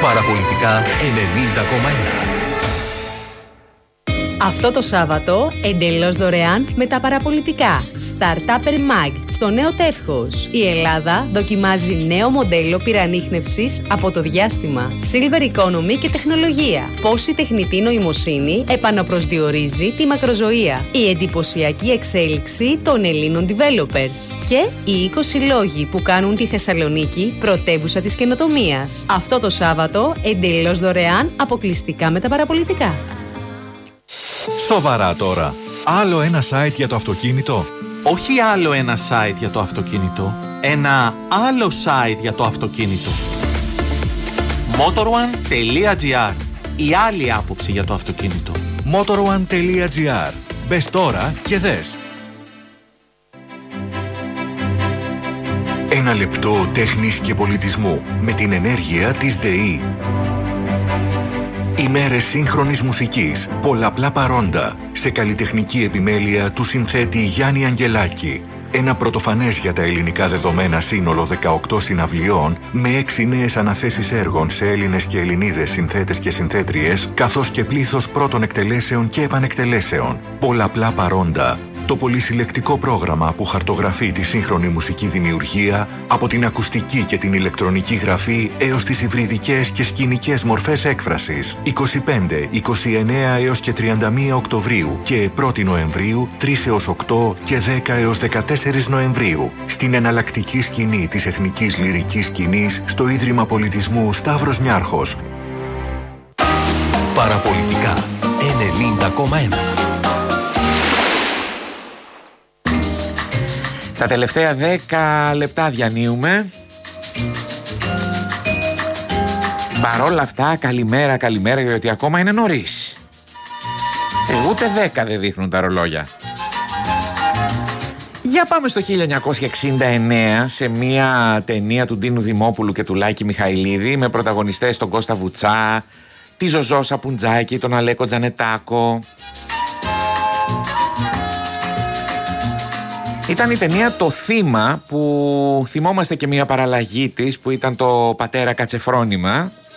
Παραπολιτικά 90,1. Αυτό το Σάββατο, εντελώς δωρεάν με τα παραπολιτικά Startupper Mag στο νέο τεύχος. Η Ελλάδα δοκιμάζει νέο μοντέλο πυρανίχνευσης από το διάστημα, Silver Economy και τεχνολογία. Πώς η τεχνητή νοημοσύνη επαναπροσδιορίζει τη μακροζωία. Η εντυπωσιακή εξέλιξη των Ελλήνων developers. Και οι 20 λόγοι που κάνουν τη Θεσσαλονίκη πρωτεύουσα της καινοτομίας. Αυτό το Σάββατο, εντελώς δωρεάν, αποκλειστικά με τα παραπολιτικά. Σοβαρά τώρα. Άλλο ένα site για το αυτοκίνητο? Όχι άλλο ένα site για το αυτοκίνητο. Ένα άλλο site για το αυτοκίνητο. Motor1.gr. Η άλλη άποψη για το αυτοκίνητο. Motor1.gr. Μπες τώρα και δες. Ένα λεπτό τέχνης και πολιτισμού με την ενέργεια της ΔΕΗ. Ημέρες σύγχρονης μουσικής, πολλαπλά παρόντα, σε καλλιτεχνική επιμέλεια του συνθέτη Γιάννη Αγγελάκη. Ένα πρωτοφανές για τα ελληνικά δεδομένα σύνολο 18 συναυλιών, με 6 νέες αναθέσεις έργων σε Έλληνες και Ελληνίδες συνθέτες και συνθέτριες, καθώς και πλήθος πρώτων εκτελέσεων και επανεκτελέσεων. Πολλαπλά παρόντα. Το πολυσυλλεκτικό πρόγραμμα που χαρτογραφεί τη σύγχρονη μουσική δημιουργία, από την ακουστική και την ηλεκτρονική γραφή έως τις υβριδικές και σκηνικές μορφές έκφρασης. 25, 29 έως και 31 Οκτωβρίου και 1η Νοεμβρίου, 3 έως 8 και 10 έως 14 Νοεμβρίου. Στην εναλλακτική σκηνή της Εθνικής Λυρικής Σκηνής στο Ίδρυμα Πολιτισμού Σταύρος Νιάρχος. Παραπολιτικά 90,1. Τα τελευταία 10 λεπτά διανύουμε. Παρόλα αυτά, καλημέρα, γιατί ακόμα είναι νωρίς. Ούτε 10 δεν δείχνουν τα ρολόγια. Για πάμε στο 1969, σε μια ταινία του Ντίνου Δημόπουλου και του Λάκη Μιχαηλίδη, με πρωταγωνιστές τον Κώστα Βουτσά, τη Ζωζό Σαπουτζάκη, τον Αλέκο Τζανετάκο. Ήταν η ταινία «Το Θύμα», που θυμόμαστε και μια παραλλαγή της, που ήταν το «Πατέρα Κατσεφρόνημα»,